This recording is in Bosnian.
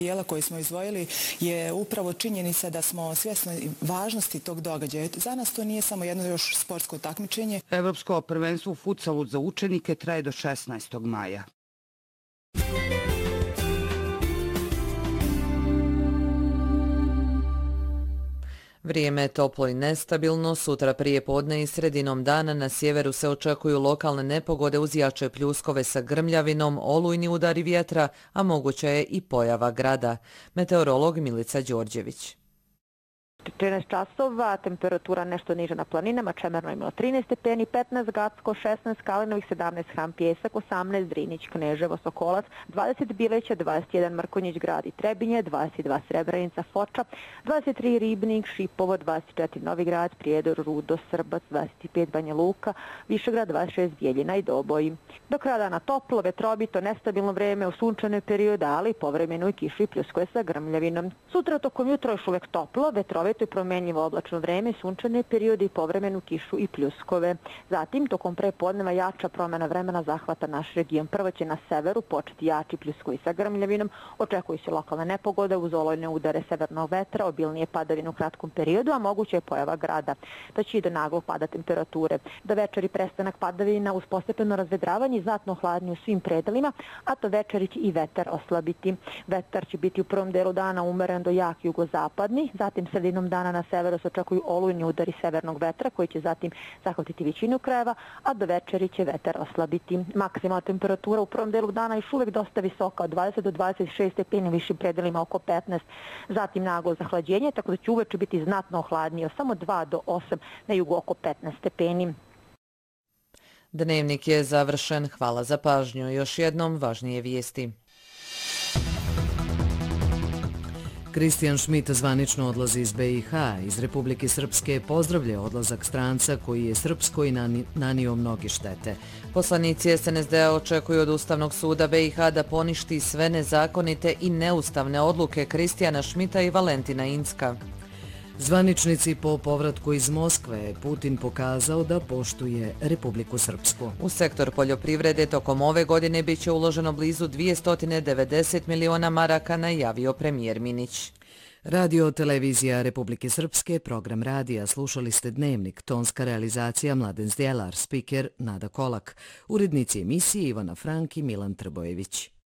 Dijela koje smo izdvojili je upravo činjenica da smo svjesni važnosti tog događaja. Za nas to nije samo jedno još sportsko takmičenje. Evropsko prvenstvo u futsalu za učenike traje do 16. maja. Vrijeme je toplo i nestabilno. Sutra prije podne i sredinom dana na sjeveru se očekuju lokalne nepogode uz jače pljuskove sa grmljavinom, olujni udari vjetra, a moguća je i pojava grada. Meteorolog Milica Đorđević. 13 časova, temperatura nešto niža na planinama, Čemerno je imalo 13 stepeni, 15 Gacko, 16 Kalinovih, 17 Hram Pjesak, 18 Drinić, Kneževo, Sokolac, 20 Bileća, 21 Mrkonjić, Grad i Trebinje, 22 Srebrenica, Foča, 23 Ribnik, Šipovo, 24 Novi Grad, Prijedor, Rudo, Srbac, 25 Banja Luka, Višegrad, 26 Bijeljina i Doboj. Do kraja dana toplo, vetrovito, nestabilno vreme u sunčane periode, ali povremeno i kišu i pljuskove sa grmljavinom. Sutra tokom jutra još uvek toplo, vetrovito i promenljivo oblačno vreme, sunčane periode i povremenu kišu i pljuskove. Zatim, tokom prepodneva jača promjena vremena zahvata naš region. Prvo će na severu početi jači pljuskovi sa grmljavinom, očekuju se lokalne nepogode uz olujne udare severnog vetra, obilnije padavine u kratkom periodu, a moguće je pojava grada. Da će i do naglog pada temperature. Do večeri prestanak padavina uz postepeno razvedravanje i znatno hladnije u svim predelima, a to večeri će i vetar oslabiti. Vetar će biti u prvom delu dana umeren do jak jugozapadni, zatim sredinom dana na severu se očekuju olujni udari severnog vetra koji će zatim zahvatiti većinu krajeva, a do večeri će vetar oslabiti. Maksimalna temperatura u prvom delu dana još uvijek dosta visoka, od 20 do 26 stepeni, u višim predelima oko 15. Zatim naglo zahlađenje, tako da će uveče biti znatno hladnije, samo 2 do 8, na jugu oko 15 stepeni. Dnevnik je završen. Hvala za pažnju. Još jednom važnije vijesti. Kristijan Šmit zvanično odlazi iz BiH. Iz Republike Srpske pozdravlja odlazak stranca koji je Srpskoj nanio mnoge štete. Poslanici SNSD-a očekuju od Ustavnog suda BiH da poništi sve nezakonite i neustavne odluke Kristijana Šmita i Valentina Incka. Zvaničnici po povratku iz Moskve Putin pokazao da poštuje Republiku Srpsku. U sektor poljoprivrede tokom ove godine biće uloženo blizu 290 miliona maraka, najavio premijer Minić. Radio televizija Republike Srpske, program radija, slušali ste Dnevnik, tonska realizacija Mladen Zdjelar, spiker Nada Kolak, urednici emisije Ivana Frank i Milan Trbojević.